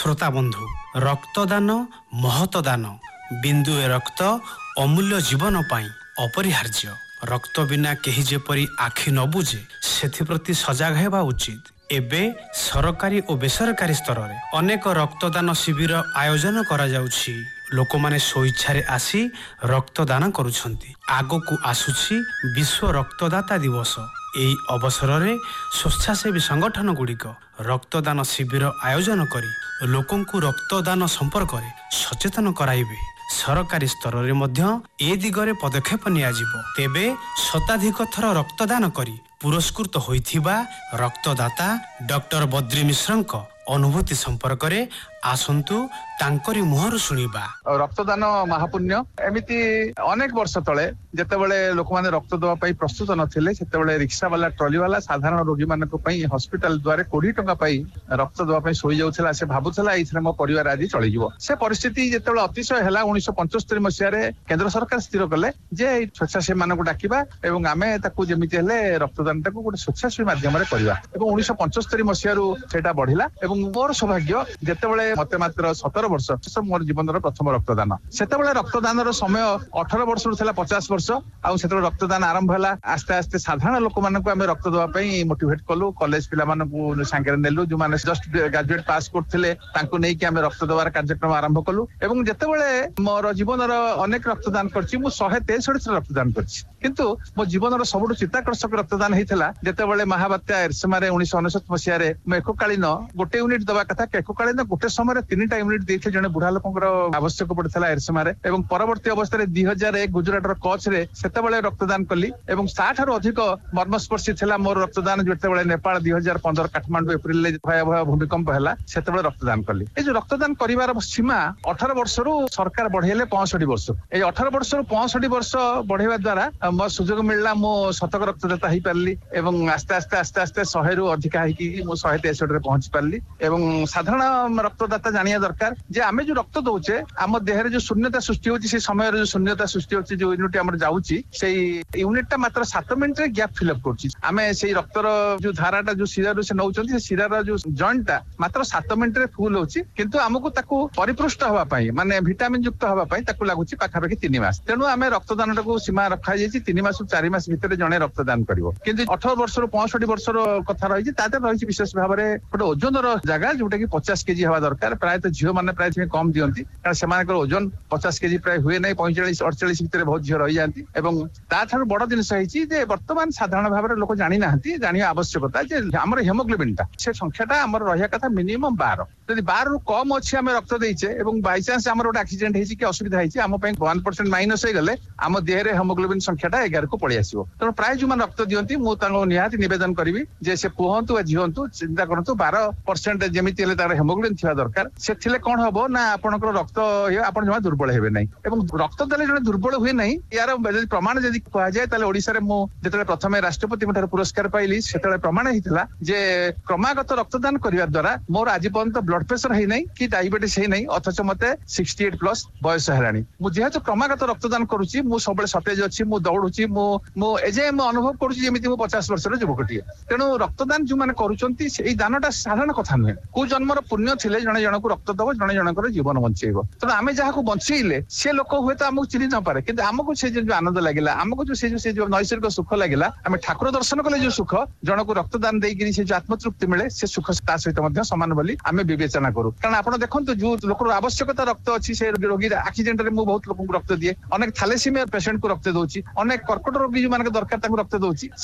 श्रोता बंधु रक्तदान महतदान बिंदुए रक्त अमूल्य जीवन पाई अपरिहार्य। रक्त बिना केही जेपरी आखि न बुझे सेथिप्रति सजग हेबा उचित। एबे सरकारी और बेसरकारी स्तर में अनेक रक्तदान शिविर आयोजन करा जाउछि। लोक माने स्वेच्छारे आसी रक्तदान करुछंती। आगकू आसुछि विश्व रक्तदाता दिवस। एही अवसर में स्वेच्छासेवी संगठन गुड़िक रक्तदान शिविर आयोजन करी लोकंकु रक्तदान संपर्क में सचेतन कराइबे। सरकारी स्तर में मध्य ए दिगरे पदक्षेप नियाजिबो। तेबे शताधिक थर रक्तदान करी पुरस्कृत होइथिबा रक्तदाता डॉक्टर बद्री मिश्रंक अनुभूति संपर्क में आसंतु तांकरी मुहर सुनिबा। रक्तदान महापुण्य एमिति अनेक वर्ष तले जेतेबेले लोक माने रक्त दवा पई प्रस्तुत नथिले सेतेबेले रिक्शा वाला ट्रॉली वाला साधारण रोगी मानक पई हॉस्पिटल द्वारे 20 टका पई रक्त दवा पई सोई जाउछला। से भाबुछला एथरे मो परिवार आदि चली जिवो। से परिस्थिति जेतेबेले अतिशय हला 1975 मसिया रे केंद्र सरकार स्थिर कले जे स्वेच्छासेवी मानक डाकिबा एवं आमे ताकू जेमिति हेले रक्तदान ताकू गोटे स्वेच्छासेवी माध्यम रे करबा। एवं 1975 मसिया रु सेटा बढ़िला एवं मोर सौभाग्य जेतेबेले मते मात्र 17 वर्ष मोर जीवन प्रथम रक्तदान। सेतेबेले रक्तदान समय 18 वर्ष रु 50 वर्ष आ सेतेबेले रक्तदान आरंभ होला। आस्ते आस्ते साधारण लोक मानक आमे रक्त दवा पई मोटिवेट कलु। कॉलेज पिला मानक सांगरे नेलु जो माने जस्ट ग्रेजुएट पास करथिले तांको नै कि आमे रक्त दवार कार्यक्रम आरंभ कलु। एवं जेतेबेले मोर जीवन अनेक रक्तदान करछि मु 163 रक्तदान करछि। किंतु मो जीवन सबुठ चित्ताकर्षक रक्तदान हेतिला जेतेबेले महाबात्या एरसेमा रे 1999 मसिया रे म एककालीन गोटे यूनिट दवा कथा एककालीन गोटे समय 3टा यूनिट देखे जने बुढ़ा लोकंकर आवश्यक पड़ता एरसेमा रे। एवं परवर्ती अवस्था 2001 गुजरात रो कच्छ रे सेतेबेले रक्तदान कली एवं 60 रु अधिक मर्मस्पर्शी थिला मोर रक्तदान जेतेबेले नेपाल 2015 काठमांडू एप्रिल रे भयावह भूमिकंप हैला सेतेबेले रक्तदान कली। ए जो रक्तदान करिवार सीमा 18 वर्ष रु सरकार बढ़ेले 65 वर्ष। ए 18 वर्ष रु 65 वर्ष बढ़ेवा द्वारा मो सुजोग मिलला मो शतक रक्तदाता ही पारली एवं आस्ते आस्ते आस्ते आस्ते 100 रु अधिक हाइकी मो 163 रे पहुंच पारली। एवं साधारण रक्तदाता जानिया दरकार जे आमे जो रक्त दउचे आम देहरे जो शून्यता सृष्टि होची से समय जो शून्यता सृष्टि होची जो यूनिट हमर जाउची सेही यूनिट मात्र 7 मिनिट रे गैप फिल अप करची। आमे सेही रक्तर जो धाराटा जो शिरा रो से नउचंती से शिरार जो जॉइंटटा मात्र 7 मिनिट रे फुल होची। किंतु हमकु ताकू परिपृष्ट हवा पई माने विटामिन युक्त हवा पई ताकू लागुची पाखापाखि 3 मास। तेनु आमे रक्तदान को सीमा रखा जायछि 3 मास 4 मास भितर जणे रक्तदान करिवो। किंतु 18 वर्ष रो 65 वर्ष रो कथा रहिछि ताते रहिछि विशेष भाबरे गोटे ओजन रो जागा जोटा कि 50 केजी हवा दरकार। प्राय तो झील मैंने प्राय कम दियंती कारण से ओजन 50 केजी प्राय हुए ना 45-48 भितर बहुत झील रही जाती। ताठू बड़ जिनस बर्तमान साधारण भाव में लोक जानी ना जानिया आवश्यकता आम हेमोग्लोबिनटा से संख्याटा आम रहा कथा मिनिमम 12 जब 12 रु कम अच्छी आम रक्त देचे बाई चान्स आम गोटे एक्सीडेंट होती कि असुविधा होती आम 1% माइनस हो गले आम देहरे हेमोग्लोबिन संख्याटा 11 को पलि आसो। तेणु प्राय जो रक्त दियंती मुझे निहाती निवेदन करी जे से पुहतु झी हूँ चिंता करूँ 12% जमी हेमोग्लोबिन थिबा दरकार। से थिले कोन हबो ना आपनकर रक्त आपन जमा दुर्बल हेबे नै एवं रक्त देले जने दुर्बल हुए नै। यार प्रमाण यदि कहा जाय ताले ओडिसा रे मो जेतले प्रथमे राष्ट्रपति मठार पुरस्कार पाइली सेतले प्रमाण हितला जे क्रमागत रक्तदान करिवा द्वारा मोर आज पर्यंत ब्लड प्रेशर है नै कि डायबिटीज है नै अथच मते 68 प्लस बयस हेलानी। मु जेहेतु क्रमागत रक्तदान करूची मु सबले सतेज अछि मु दौड़ुची मु एजे मु अनुभव करूची जेमिति मु 50 वर्षर युवकटी। तेणु रक्तदान जो माने करूचंती सेही दानटा साधारण कथा नुहे। को जन्मर पुण्य थिले जने जनक रक्त दब जने जनकर जीवन बंचेइबो। तेणु आमे जहाको बंचेइले से लोक हुए तो आमको चिन्ह न पारे किंतु आमको से जो आनंद लागिला आमको जो से जो नैसर्गिक सुख लागिला आमे ठाकुर दर्शन कले जो सुख जनक रक्तदान देइगिरी से जो आत्मतृप्ति मिले से सुख ता सहित मध्य समान बोली आमे विवेचना करू। कारण आपण देखंतु जो लोकर आवश्यकता रक्त अछि से रोगी एक्सीडेंट रे मु बहुत लोक रक्त दिए अनेक थैलेसीमिया पेशेंट को रक्त दउची अनेक कर्कट रोगी जो मानक दरकार ताको रक्त दउची।